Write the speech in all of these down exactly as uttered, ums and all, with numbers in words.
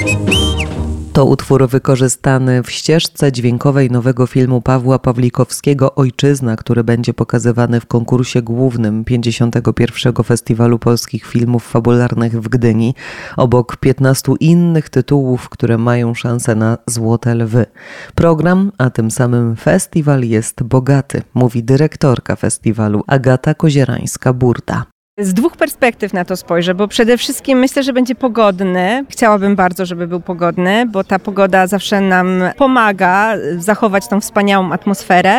To utwór wykorzystany w ścieżce dźwiękowej nowego filmu Pawła Pawlikowskiego „Ojczyzna”, który będzie pokazywany w konkursie głównym pięćdziesiątego pierwszego Festiwalu Polskich Filmów Fabularnych w Gdyni, obok piętnastu innych tytułów, które mają szansę na Złote Lwy. Program, a tym samym festiwal jest bogaty, mówi dyrektorka festiwalu Agata Kozierańska-Burda. Z dwóch perspektyw na to spojrzę, bo przede wszystkim myślę, że będzie pogodny. Chciałabym bardzo, żeby był pogodny, bo ta pogoda zawsze nam pomaga zachować tą wspaniałą atmosferę,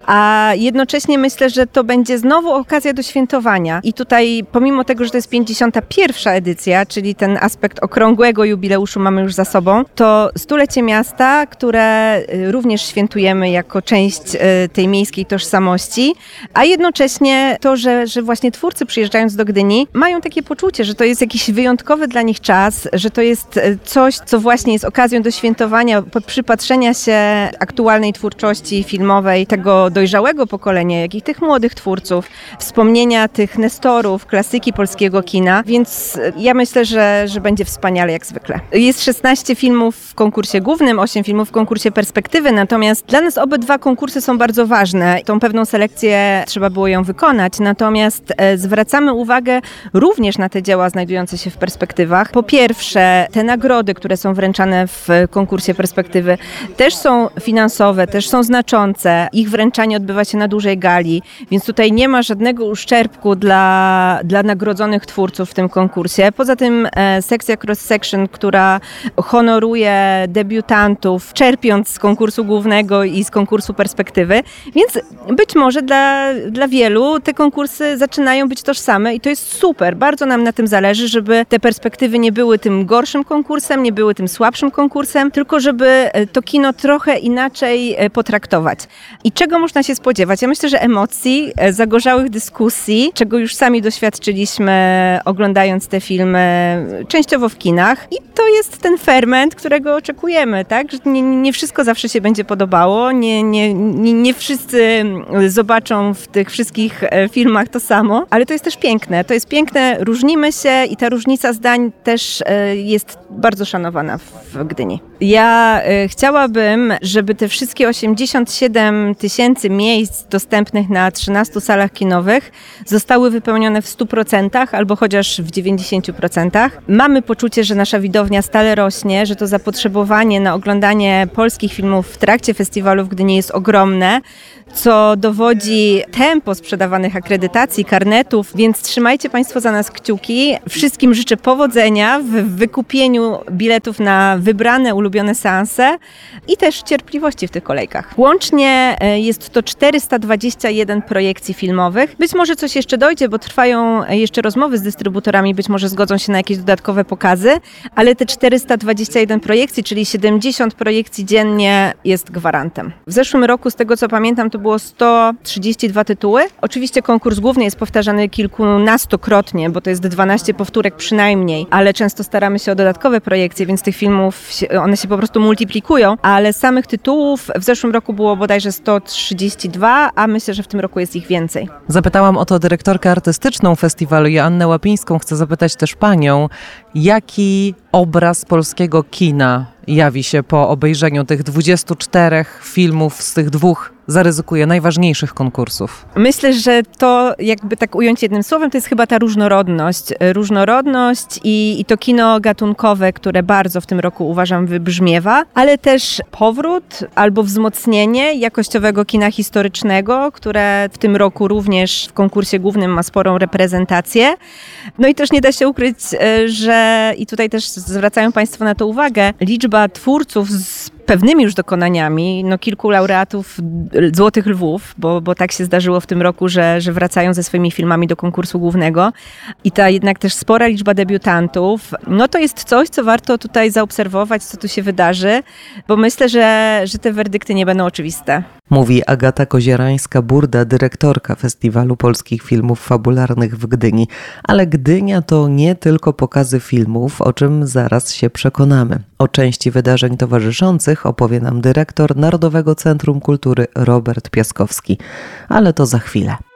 a jednocześnie myślę, że to będzie znowu okazja do świętowania. I tutaj pomimo tego, że to jest pięćdziesiąta pierwsza edycja, czyli ten aspekt okrągłego jubileuszu mamy już za sobą, to stulecie miasta, które również świętujemy jako część tej miejskiej tożsamości, a jednocześnie to, że, że właśnie twórcy przyjeżdżają do Gdyni, mają takie poczucie, że to jest jakiś wyjątkowy dla nich czas, że to jest coś, co właśnie jest okazją do świętowania, przypatrzenia się aktualnej twórczości filmowej tego dojrzałego pokolenia, jak i tych młodych twórców, wspomnienia tych nestorów, klasyki polskiego kina, więc ja myślę, że, że będzie wspaniale jak zwykle. Jest szesnaście filmów w konkursie głównym, osiem filmów w konkursie Perspektywy, natomiast dla nas obydwa konkursy są bardzo ważne. Tą pewną selekcję trzeba było ją wykonać, natomiast zwracamy uwagę również na te dzieła znajdujące się w perspektywach. Po pierwsze, te nagrody, które są wręczane w konkursie Perspektywy, też są finansowe, też są znaczące. Ich wręczanie odbywa się na dużej gali, więc tutaj nie ma żadnego uszczerbku dla, dla nagrodzonych twórców w tym konkursie. Poza tym e, sekcja Cross Section, która honoruje debiutantów, czerpiąc z konkursu głównego i z konkursu Perspektywy, więc być może dla, dla wielu te konkursy zaczynają być tożsame i to jest super. Bardzo nam na tym zależy, żeby te perspektywy nie były tym gorszym konkursem, nie były tym słabszym konkursem, tylko żeby to kino trochę inaczej potraktować. I czego można się spodziewać? Ja myślę, że emocji, zagorzałych dyskusji, czego już sami doświadczyliśmy oglądając te filmy częściowo w kinach. I to jest ten ferment, którego oczekujemy, tak? Że nie, nie wszystko zawsze się będzie podobało, nie, nie, nie, nie wszyscy zobaczą w tych wszystkich filmach to samo, ale to jest też piękne. To jest piękne, różnimy się i ta różnica zdań też jest bardzo szanowana w Gdyni. Ja chciałabym, żeby te wszystkie osiemdziesiąt siedem tysięcy miejsc dostępnych na trzynastu salach kinowych zostały wypełnione w stu procentach albo chociaż w dziewięćdziesięciu procentach. Mamy poczucie, że nasza widownia stale rośnie, że to zapotrzebowanie na oglądanie polskich filmów w trakcie festiwalu w Gdyni jest ogromne, co dowodzi tempo sprzedawanych akredytacji, karnetów, więc trzymajcie Państwo za nas kciuki. Wszystkim życzę powodzenia w wykupieniu biletów na wybrane, ulubione seanse i też cierpliwości w tych kolejkach. Łącznie jest to czterysta dwadzieścia jeden projekcji filmowych. Być może coś jeszcze dojdzie, bo trwają jeszcze rozmowy z dystrybutorami, być może zgodzą się na jakieś dodatkowe pokazy, ale te czterysta dwadzieścia jeden projekcji, czyli siedemdziesiąt projekcji dziennie jest gwarantem. W zeszłym roku, z tego co pamiętam, to było sto trzydzieści dwa tytuły. Oczywiście konkurs główny jest powtarzany kilkunastokrotnie, bo to jest dwanaście powtórek przynajmniej, ale często staramy się o dodatkowe projekcje, więc tych filmów, one się po prostu multiplikują, ale samych tytułów w zeszłym roku było bodajże sto trzydzieści dwa, a myślę, że w tym roku jest ich więcej. Zapytałam o to dyrektorkę artystyczną festiwalu Joannę Łapińską. Chcę zapytać też panią, jaki obraz polskiego kina jawi się po obejrzeniu tych dwudziestu czterech filmów z tych dwóch, zaryzykuję, najważniejszych konkursów? Myślę, że to, jakby tak ująć jednym słowem, to jest chyba ta różnorodność. Różnorodność i, i to kino gatunkowe, które bardzo w tym roku uważam wybrzmiewa, ale też powrót albo wzmocnienie jakościowego kina historycznego, które w tym roku również w konkursie głównym ma sporą reprezentację. No i też nie da się ukryć, że i tutaj też zwracają Państwo na to uwagę, liczba twórców z pewnymi już dokonaniami, no kilku laureatów Złotych Lwów, bo, bo tak się zdarzyło w tym roku, że, że wracają ze swoimi filmami do konkursu głównego i ta jednak też spora liczba debiutantów, no to jest coś, co warto tutaj zaobserwować, co tu się wydarzy, bo myślę, że, że te werdykty nie będą oczywiste. Mówi Agata Kozierańska-Burda, dyrektorka Festiwalu Polskich Filmów Fabularnych w Gdyni. Ale Gdynia to nie tylko pokazy filmów, o czym zaraz się przekonamy. O części wydarzeń towarzyszących opowie nam dyrektor Narodowego Centrum Kultury Robert Piaskowski. Ale to za chwilę.